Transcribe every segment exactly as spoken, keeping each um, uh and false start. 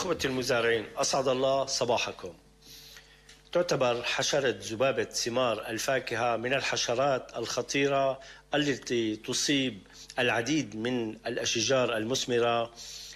إخوتي المزارعين، أسعد الله صباحكم. تعتبر حشرة ذبابة ثمار الفاكهة من الحشرات الخطيرة التي تصيب العديد من الأشجار المثمرة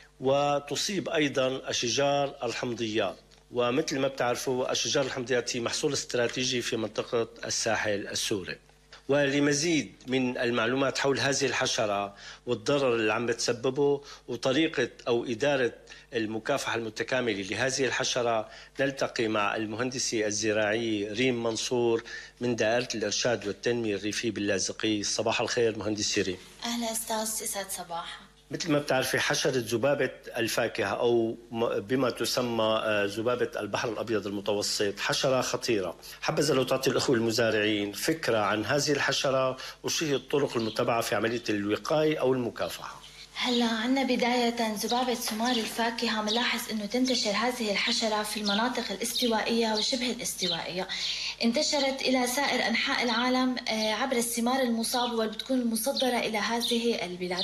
وتصيب أيضا أشجار الحمضيات. ومثل ما بتعرفوا أشجار الحمضيات هي محصول استراتيجي في منطقة الساحل السوري. ولمزيد من المعلومات حول هذه الحشرة والضرر اللي عم بتسببه وطريقة أو إدارة المكافحة المتكاملة لهذه الحشرة، نلتقي مع المهندسة الزراعية ريم منصور من دائرة الإرشاد والتنمية الريفية باللاذقية. صباح الخير مهندسة ريم. أهلا أستاذ، يسعد صباحا. مثل ما بتعرفي حشرة ذبابة الفاكهة أو بما تسمى ذبابة البحر الأبيض المتوسط حشرة خطيرة. حبذا لو تعطي الأخوة المزارعين فكرة عن هذه الحشرة وشو هي الطرق المتبعة في عملية الوقاية أو المكافحة. هلا عنا بداية ذبابة ثمار الفاكهة، بنلاحظ انه تنتشر هذه الحشرة في المناطق الاستوائية وشبه الاستوائية. انتشرت الى سائر انحاء العالم عبر الثمار المصابة واللي بتكون مصدرة الى هذه البلاد.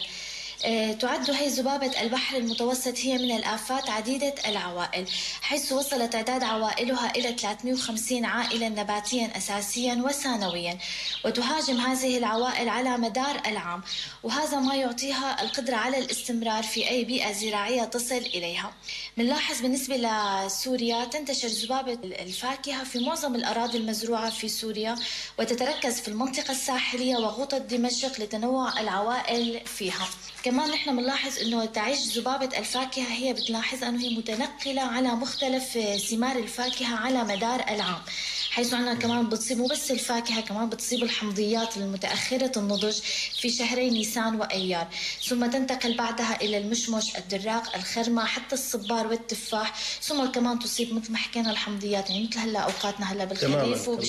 تعد هي ذبابة البحر المتوسط هي من الآفات عديدة العوائل، حيث وصل تعداد عوائلها إلى ثلاثمئة وخمسين عائلة نباتيا أساسيا وثانويا، وتهاجم هذه العوائل على مدار العام، وهذا ما يعطيها القدرة على الاستمرار في أي بيئة زراعية تصل إليها. بنلاحظ بالنسبة لسوريا تنتشر ذبابة الفاكهة في معظم الأراضي المزروعة في سوريا، وتتركز في المنطقة الساحلية وغوطة دمشق لتنوع العوائل فيها. كمان نحن بنلاحظ انه تعيش ذبابة الفاكهة هي بتلاحظ انه هي متنقلة على مختلف ثمار الفاكهة على مدار العام، حيث عنا كمان بتصيب مو بس الفاكهة، كمان بتصيب الحمضيات المتأخرة النضج في شهري نيسان وأيار، ثم تنتقل بعدها إلى المشمش، الدراق، الخرمة، حتى الصبار والتفاح، ثم كمان تصيب مثل ما حكينا الحمضيات، يعني مثل هلا أوقاتنا هلا بالخريف